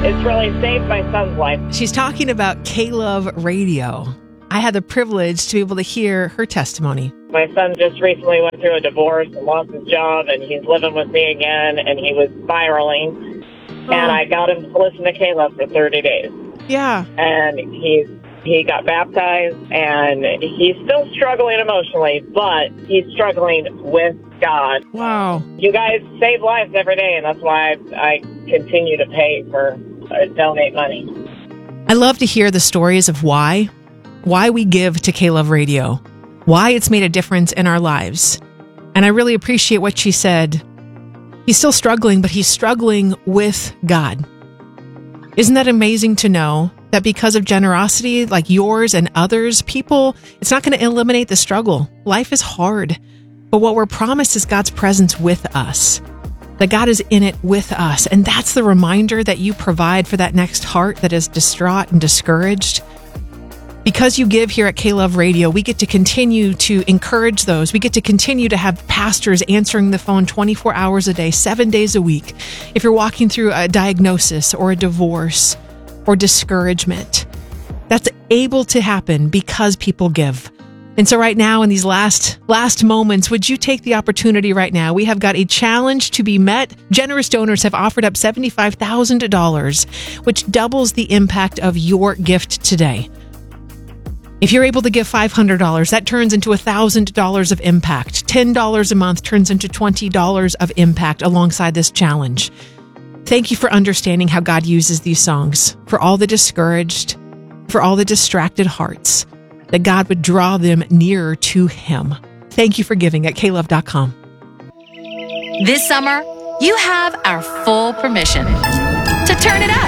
It's really saved my son's life. She's talking about K-Love Radio. I had the privilege to be able to hear her testimony. My son just recently went through a divorce and lost his job, and he's living with me again, and he was spiraling. And I got him to listen to K-Love for 30 days. Yeah. And he got baptized, and he's still struggling emotionally, but he's struggling with God. Wow. You guys save lives every day, and that's why I continue to pay for donate money. I love to hear the stories of why we give to K-Love Radio, why it's made a difference in our lives. And I really appreciate what she said. He's still struggling, but he's struggling with God. Isn't that amazing to know that because of generosity like yours and others, it's not going to eliminate the struggle. Life is hard, but what we're promised is God's presence with us, that God is in it with us. And that's the reminder that you provide for that next heart that is distraught and discouraged. Because you give here at K-Love Radio, we get to continue to encourage those. We get to continue to have pastors answering the phone 24 hours a day, 7 days a week. If you're walking through a diagnosis or a divorce or discouragement, that's able to happen because people give. And so right now in these last moments, would you take the opportunity right now? We have got a challenge to be met. Generous donors have offered up $75,000, which doubles the impact of your gift today. If you're able to give $500, that turns into $1,000 of impact. $10 a month turns into $20 of impact alongside this challenge. Thank you for understanding how God uses these songs for all the discouraged, for all the distracted hearts, that God would draw them nearer to Him. Thank you for giving at klove.com. This summer, you have our full permission to turn it up.